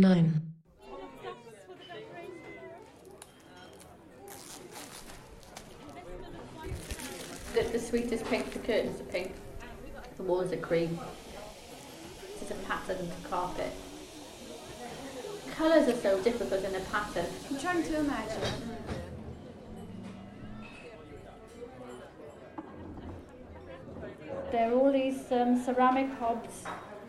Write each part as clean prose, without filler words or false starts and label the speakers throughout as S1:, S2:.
S1: 9.
S2: The sweetest pink, the curtains are pink, the walls are cream. It's a patterned carpet. Colours are so difficult in a pattern.
S3: I'm trying to imagine.
S2: There are all these ceramic hobs.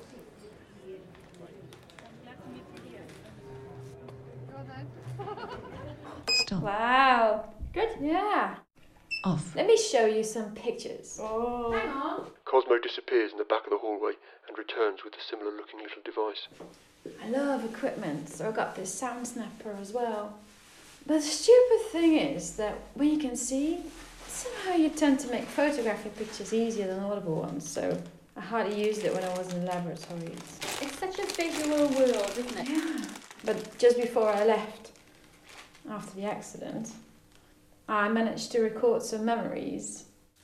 S1: Stop.
S3: Wow.
S2: Good?
S3: Yeah.
S1: Off.
S3: Let me show you some pictures.
S2: Oh. Hang on.
S4: Cosmo disappears in the back of the hallway and returns with a similar looking little device.
S3: I love equipment, so I've got this sound snapper as well. But the stupid thing is that when you can see, somehow you tend to make photographic pictures easier than audible ones, so I hardly used it when I was in laboratories.
S2: It's such a visual world, isn't it?
S3: Yeah. But just before I left, after the accident, I managed to record some memories.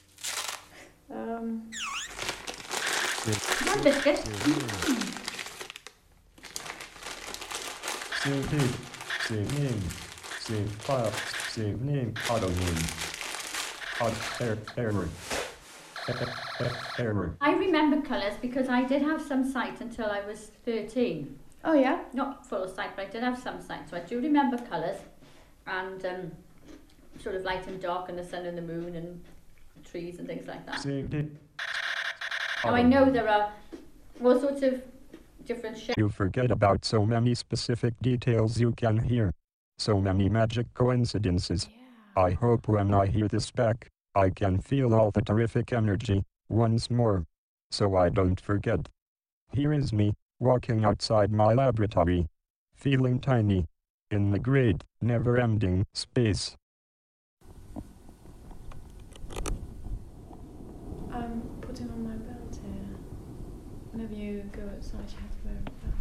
S2: One biscuit.
S5: Save date, save name, save file, save name, auto name. Error. Error.
S2: I remember colours because I did have some sight until I was 13.
S3: Oh yeah?
S2: Not full sight, but I did have some sight. So I do remember colours and sort of light and dark and the sun and the moon and trees and things like that.
S5: Save date.
S2: Now I know there are all sorts of different shapes.
S5: You forget about so many specific details you can hear. So many magic coincidences. I hope when I hear this back, I can feel all the terrific energy once more, so I don't forget. Here is me, walking outside my laboratory, feeling tiny, in the great, never-ending space.
S3: I'm putting on my belt here. Whenever you go outside, you have to wear a belt.